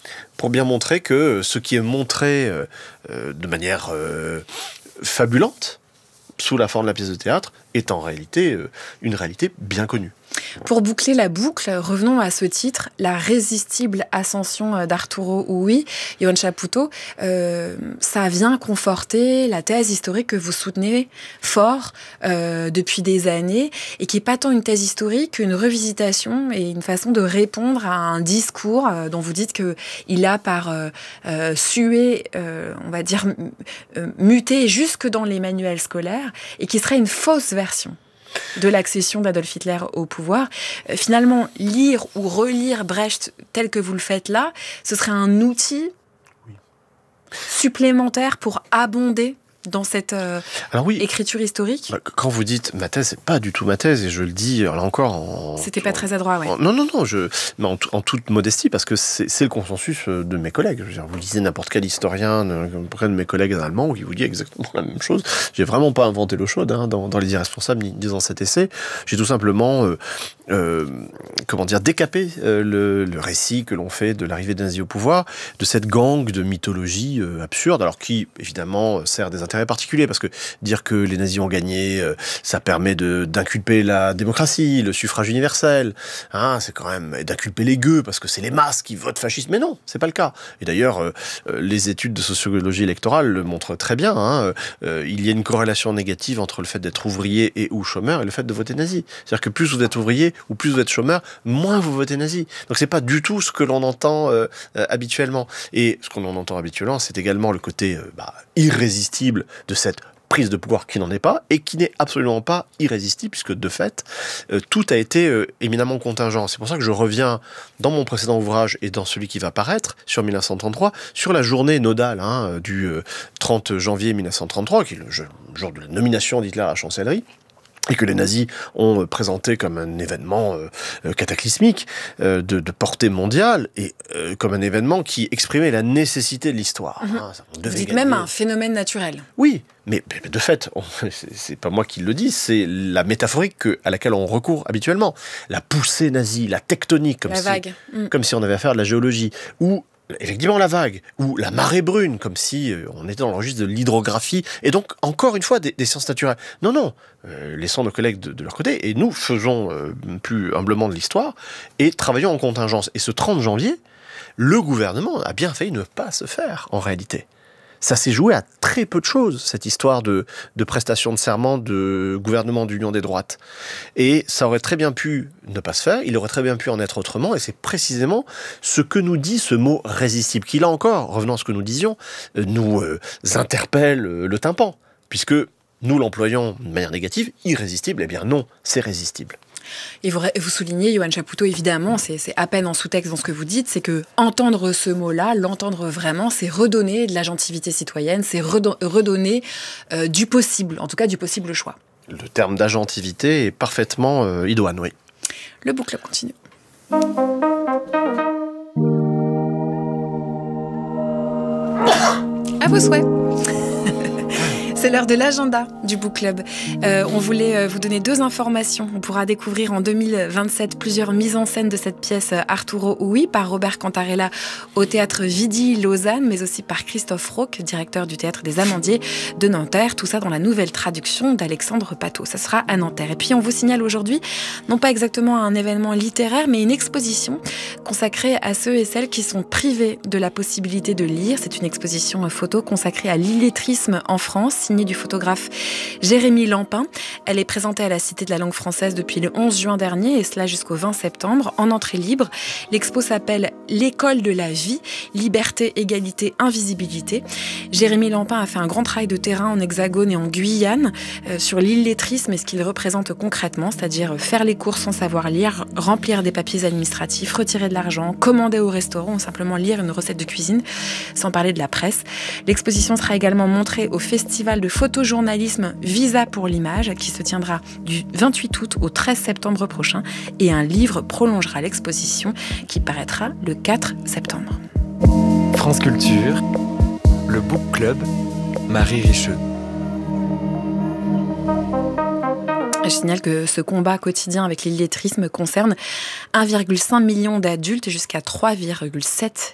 pour bien montrer que ce qui est montré de manière fabulante, sous la forme de la pièce de théâtre, est en réalité une réalité bien connue. Pour boucler la boucle, revenons à ce titre, La résistible ascension d'Arturo Ui, Yoann Chapoutot. Ça vient conforter la thèse historique que vous soutenez fort depuis des années, et qui n'est pas tant une thèse historique qu'une revisitation et une façon de répondre à un discours dont vous dites qu'il a par sué, on va dire, muté jusque dans les manuels scolaires, et qui serait une fausse version de l'accession d'Adolf Hitler au pouvoir. Finalement, lire ou relire Brecht tel que vous le faites là, ce serait un outil supplémentaire pour abonder dans cette écriture historique. Quand vous dites ma thèse, c'est pas du tout ma thèse, et je le dis là encore C'était pas très adroit, oui. Non, mais en toute modestie, parce que c'est le consensus de mes collègues. Je veux dire, vous lisez n'importe quel historien, auprès de mes collègues allemands, qui vous dit exactement la même chose. J'ai vraiment pas inventé l'eau chaude dans Les Irresponsables, ni dans cet essai. J'ai tout simplement décapé le récit que l'on fait de l'arrivée des nazis au pouvoir, de cette gangue de mythologie absurde, alors qui, évidemment, sert des intérêts particuliers, parce que dire que les nazis ont gagné, ça permet d'inculper la démocratie, le suffrage universel, c'est quand même d'inculper les gueux, parce que c'est les masses qui votent fascistes, mais non, c'est pas le cas. Et d'ailleurs, les études de sociologie électorale le montrent très bien, il y a une corrélation négative entre le fait d'être ouvrier ou chômeur et le fait de voter nazi. C'est-à-dire que plus vous êtes ouvrier ou plus vous êtes chômeur, moins vous votez nazi. Donc c'est pas du tout ce que l'on entend habituellement. Et ce qu'on en entend habituellement, c'est également le côté irrésistible de cette prise de pouvoir qui n'en est pas, et qui n'est absolument pas irrésistible, puisque de fait, tout a été éminemment contingent. C'est pour ça que je reviens dans mon précédent ouvrage et dans celui qui va paraître, sur 1933, sur la journée nodale du 30 janvier 1933, qui est le jour de la nomination d'Hitler à la chancellerie, et que les nazis ont présenté comme un événement cataclysmique de portée mondiale, et comme un événement qui exprimait la nécessité de l'histoire. Vous dites même un phénomène naturel. Oui, mais de fait, c'est pas moi qui le dis, c'est la métaphorique à laquelle on recourt habituellement. La poussée nazie, la tectonique, comme si on avait affaire à de la géologie, ou effectivement la vague, ou la marée brune, comme si on était dans le registre de l'hydrographie, et donc encore une fois des sciences naturelles. Non, laissons nos collègues de leur côté, et nous faisons plus humblement de l'histoire, et travaillons en contingence. Et ce 30 janvier, le gouvernement a bien failli ne pas se faire, en réalité. Ça s'est joué à très peu de choses, cette histoire de prestation de serment de gouvernement d'union des droites. Et ça aurait très bien pu ne pas se faire, il aurait très bien pu en être autrement, et c'est précisément ce que nous dit ce mot résistible, qui là encore, revenant à ce que nous disions, nous interpelle le tympan, puisque nous l'employons de manière négative, irrésistible, eh bien non, c'est résistible. Et vous soulignez, Yoann Chapoutot, évidemment, c'est à peine en sous-texte dans ce que vous dites, c'est que entendre ce mot-là, l'entendre vraiment, c'est redonner de l'agentivité citoyenne, c'est redonner du possible, en tout cas du possible choix. Le terme d'agentivité est parfaitement idoine, oui. Le book club continue. À vos souhaits. C'est l'heure de l'agenda du Book Club. On voulait vous donner 2 informations. On pourra découvrir en 2027 plusieurs mises en scène de cette pièce Arturo Ui par Robert Cantarella au théâtre Vidi Lausanne, mais aussi par Christophe Rauque, directeur du théâtre des Amandiers de Nanterre. Tout ça dans la nouvelle traduction d'Alexandre Patot. Ça sera à Nanterre. Et puis on vous signale aujourd'hui, non pas exactement un événement littéraire, mais une exposition consacrée à ceux et celles qui sont privés de la possibilité de lire. C'est une exposition photo consacrée à l'illettrisme en France, signée du photographe Jérémy Lampin. Elle est présentée à la Cité de la langue française depuis le 11 juin dernier, et cela jusqu'au 20 septembre, en entrée libre. L'expo s'appelle « L'école de la vie, liberté, égalité, invisibilité ». Jérémy Lampin a fait un grand travail de terrain en Hexagone et en Guyane sur l'illettrisme et ce qu'il représente concrètement, c'est-à-dire faire les courses sans savoir lire, remplir des papiers administratifs, retirer de l'argent, commander au restaurant ou simplement lire une recette de cuisine, sans parler de la presse. L'exposition sera également montrée au Festival de photojournalisme Visa pour l'image, qui se tiendra du 28 août au 13 septembre prochain, et un livre prolongera l'exposition qui paraîtra le 4 septembre. France Culture, le Book Club, Marie Richeux. Je signale que ce combat quotidien avec l'illettrisme concerne 1,5 million d'adultes jusqu'à 3,7